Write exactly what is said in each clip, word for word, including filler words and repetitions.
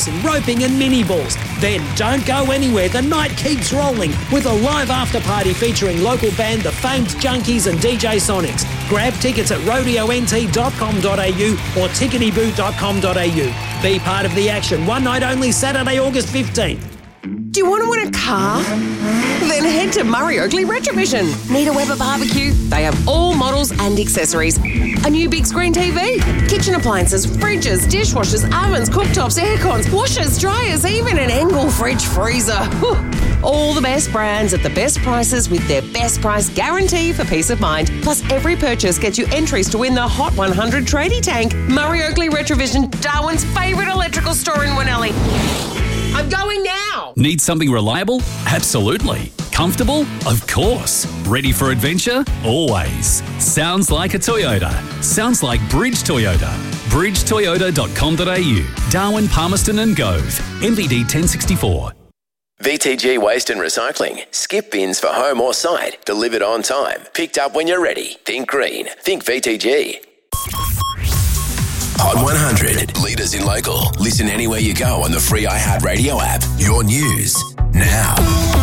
and roping and mini balls. Then don't go anywhere. The night keeps rolling with a live after party featuring local band The Famed Junkies and D J Sonics. Grab tickets at rodeo n t dot com dot a u or tickety boo dot com dot a u. Be part of the action. One night only, Saturday, August fifteenth. Do you want to win a car? Then head to Murray Oakley Retrovision. Need a Weber barbecue? They have all models and accessories. A new big screen T V, kitchen appliances, fridges, dishwashers, ovens, cooktops, aircons, washers, dryers, even an Engel fridge freezer. All the best brands at the best prices with their best price guarantee for peace of mind. Plus, every purchase gets you entries to win the Hot one hundred tradie tank. Murray Oakley Retrovision, Darwin's favourite electrical store in Winnelly. I'm going now. Need something reliable? Absolutely. Comfortable? Of course. Ready for adventure? Always. Sounds like a Toyota. Sounds like Bridge Toyota. bridge toyota dot com dot a u. Darwin, Palmerston and Gove. M V D ten sixty-four. V T G Waste and Recycling. Skip bins for home or site. Delivered on time. Picked up when you're ready. Think green. Think V T G. Hot one hundred. Leaders in local. Listen anywhere you go on the free iHeartRadio app. Your news now.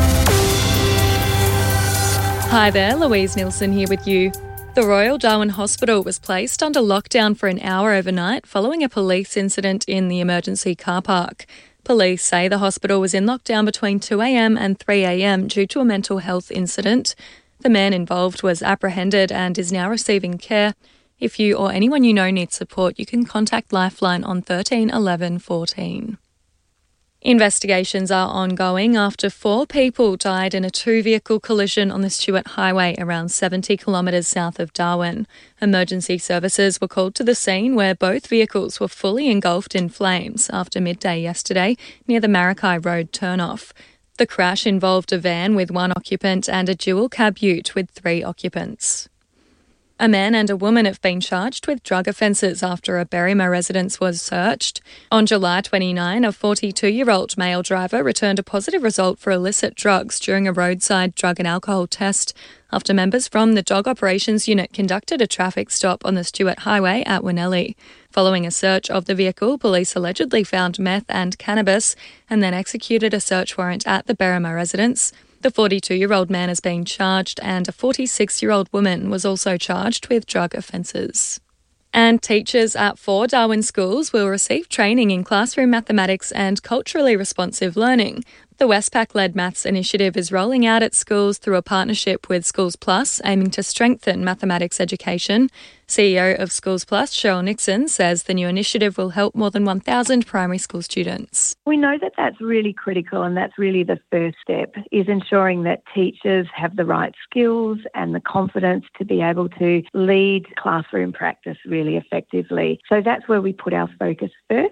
Hi there, Louise Nielsen here with you. The Royal Darwin Hospital was placed under lockdown for an hour overnight following a police incident in the emergency car park. Police say the hospital was in lockdown between two a m and three a m due to a mental health incident. The man involved was apprehended and is now receiving care. If you or anyone you know needs support, you can contact Lifeline on thirteen eleven fourteen. Investigations are ongoing after four people died in a two-vehicle collision on the Stewart Highway around seventy kilometres south of Darwin. Emergency services were called to the scene where both vehicles were fully engulfed in flames after midday yesterday near the Maracay Road turnoff. The crash involved a van with one occupant and a dual cab ute with three occupants. A man and a woman have been charged with drug offences after a Berrima residence was searched. On July twenty-ninth, a forty-two-year-old male driver returned a positive result for illicit drugs during a roadside drug and alcohol test after members from the Dog Operations Unit conducted a traffic stop on the Stewart Highway at Winnelly. Following a search of the vehicle, police allegedly found meth and cannabis and then executed a search warrant at the Berrima residence. The forty-two-year-old man is being charged and a forty-six-year-old woman was also charged with drug offences. And teachers at four Darwin schools will receive training in classroom mathematics and culturally responsive learning. The Westpac-led Maths initiative is rolling out at schools through a partnership with Schools Plus, aiming to strengthen mathematics education. C E O of Schools Plus, Cheryl Nixon, says the new initiative will help more than one thousand primary school students. We know that that's really critical, and that's really the first step, is ensuring that teachers have the right skills and the confidence to be able to lead classroom practice really effectively. So that's where we put our focus first.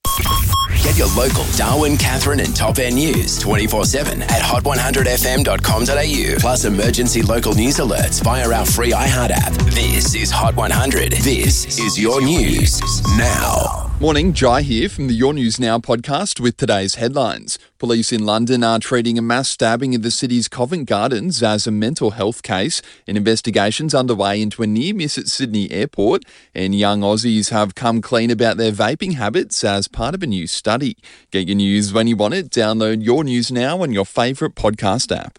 Get your local Darwin, Catherine and Top End news twenty-four seven at hot one hundred f m dot com dot a u. Plus emergency local news alerts via our free iHeart app. This is Hot one hundred. This is your news now. Morning, Jai here from the Your News Now podcast with today's headlines. Police in London are treating a mass stabbing in the city's Covent Gardens as a mental health case. An investigation's underway into a near miss at Sydney Airport, and young Aussies have come clean about their vaping habits as part of a new study. Get your news when you want it. Download Your News Now on your favourite podcast app.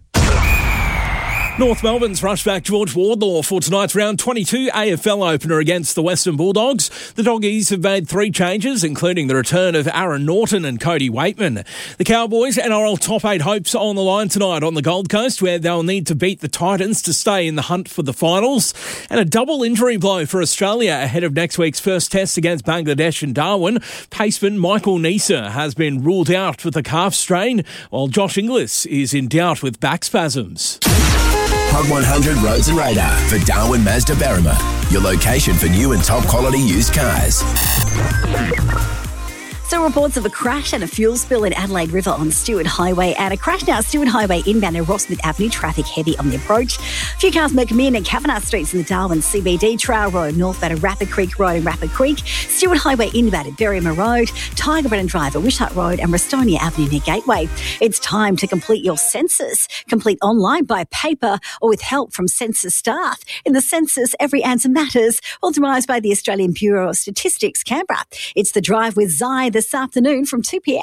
North Melbourne's rushback George Wardlaw for tonight's round twenty-two A F L opener against the Western Bulldogs. The Doggies have made three changes, including the return of Aaron Norton and Cody Waitman. The Cowboys' N R L top eight hopes are on the line tonight on the Gold Coast, where they'll need to beat the Titans to stay in the hunt for the finals. And a double injury blow for Australia ahead of next week's first test against Bangladesh and Darwin. Paceman Michael Neser has been ruled out with a calf strain, while Josh Inglis is in doubt with back spasms. Hot one hundred Roads and Radar for Darwin Mazda Berrima, your location for new and top quality used cars. So reports of a crash and a fuel spill in Adelaide River on Stewart Highway, and a crash now at Stewart Highway inbound at Rossmith Avenue, traffic heavy on the approach. A few cars make in at Kavanagh Streets in the Darwin C B D, Trail Road northbound at Rapid Creek Road and Rapid Creek, Stewart Highway inbound at Berrima Road, Tiger Brennan Drive at Wishart Road and Restonia Avenue near Gateway. It's time to complete your census. Complete online, by paper or with help from census staff. In the census, every answer matters, authorised by the Australian Bureau of Statistics, Canberra. It's the drive with Zai, this afternoon from two p m.